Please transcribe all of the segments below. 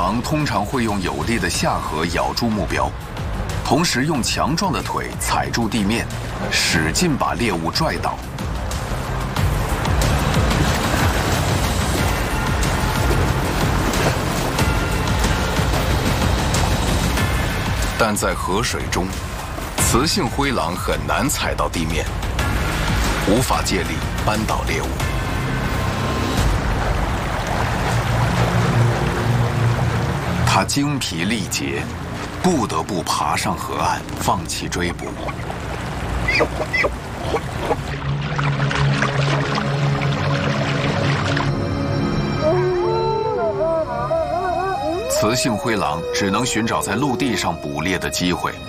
狼通常会用有力的下颌咬住目标，同时用强壮的腿踩住地面，使劲把猎物拽倒。但在河水中，雌性灰狼很难踩到地面，无法借力扳倒猎物。它精疲力竭，不得不爬上河岸，放弃追捕。雌性灰狼只能寻找在陆地上捕猎的机会。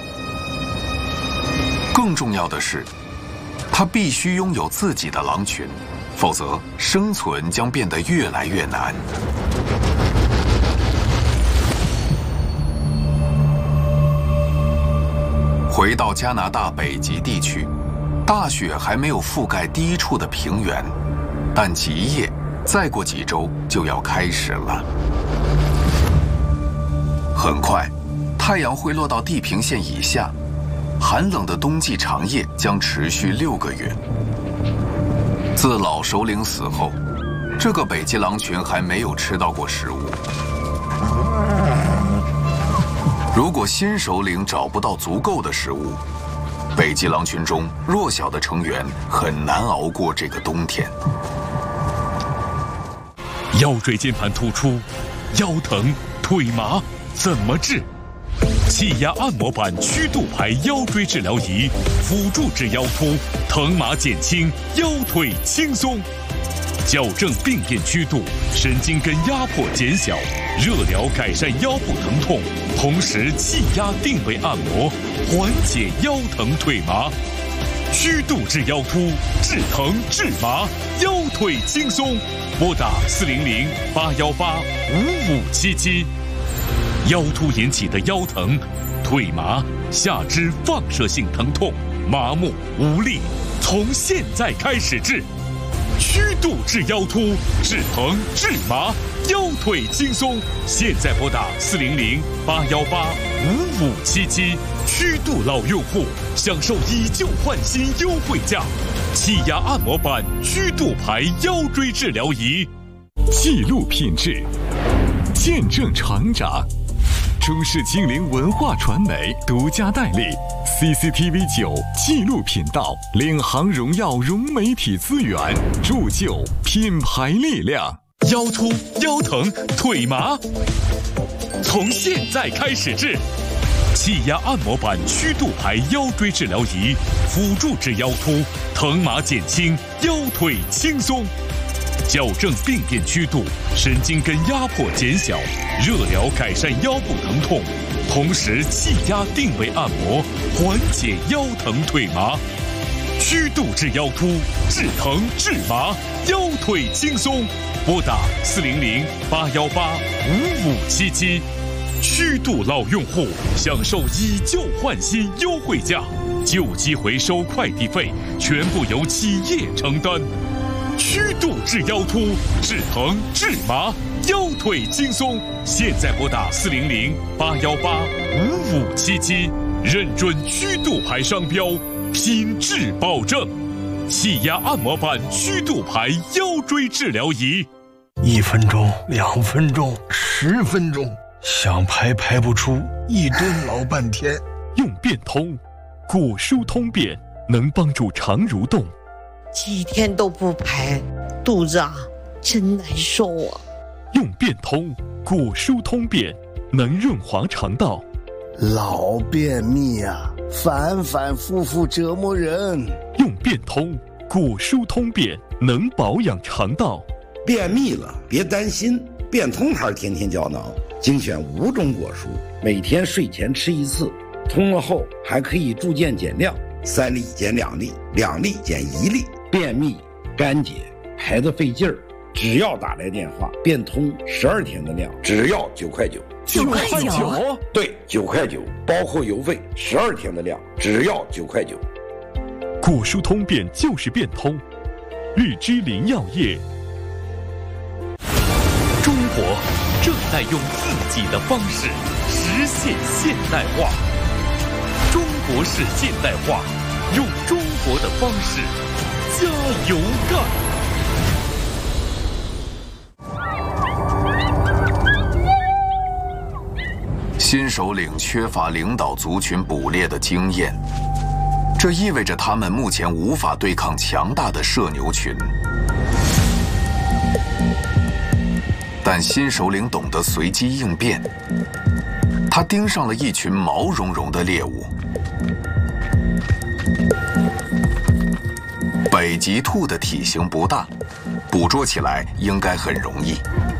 更重要的是，它必须拥有自己的狼群，否则生存将变得越来越难。回到加拿大北极地区，大雪还没有覆盖低处的平原，但极夜再过几周就要开始了。很快，太阳会落到地平线以下，寒冷的冬季长夜将持续6个月。自老首领死后，这个北极狼群还没有吃到过食物。如果新首领找不到足够的食物，北极狼群中弱小的成员很难熬过这个冬天。 腰椎间盘突出、腰疼、腿麻怎么治？气压按摩板曲度排腰椎治疗仪，辅助治腰突，疼麻减轻，腰腿轻松。矫正病变曲度，神经根压迫减小，热疗改善腰部疼痛，同时气压定位按摩，缓解腰疼腿麻。曲度治腰突，治疼治麻，腰腿轻松。拨打400-818-5577。腰突引起的腰疼、腿麻、下肢放射性疼痛、麻木、无力，从现在开始治。曲度治腰突，治疼治麻，腰腿轻松。现在拨打400-818-5577。曲度老用户享受以旧换新优惠价，气压按摩板曲度排腰椎治疗仪。 记录品质，见证成长。中视精灵文化传媒独家代理 CCTV9 纪录频道，领航荣耀融媒体资源，铸就品牌力量。 腰突、腰疼、腿麻，从现在开始治。气压按摩板曲度排腰椎治疗仪，辅助治腰突，疼麻减轻，腰腿轻松。矫正病变曲度，神经根压迫减小，热疗改善腰部疼痛，同时气压定位按摩，缓解腰疼腿麻。曲度治腰突，治疼治麻，腰腿轻松。拨打400-818-5577。曲度老用户享受以旧换新优惠价，旧机回收快递费全部由企业承担。曲度治腰突，治疼治麻，腰腿轻松。现在拨打400-818-5577，认准曲度牌商标，品质保证。气压按摩板曲度牌腰椎治疗仪 ，1分钟、2分钟、10分钟，想排排不出，一蹲老半天。 用变通，果舒通便能帮助肠蠕动。 几天都不排，肚子真难受啊！ 用变通，果舒通便能润滑肠道。 老便秘啊，反反复复折磨人。 用变通，果舒通便能保养肠道。 便秘了别担心，变通牌天天胶囊精选5种果蔬，每天睡前吃1次，通了后还可以逐渐减量，3粒减2粒，2粒减1粒。便秘、干结、排得费劲儿，只要打来电话，变通12天的量，只要9块9。 9块9？ 对，9块9，包括邮费，12天的量，只要9块9。 果舒通便就是变通，日之林药业。中国正在用自己的方式实现现代化。中国式现代化，用中国的方式加油干！ 新首领缺乏领导族群捕猎的经验，这意味着他们目前无法对抗强大的社牛群。但新首领懂得随机应变，他盯上了一群毛茸茸的猎物。北极兔的体型不大，捕捉起来应该很容易。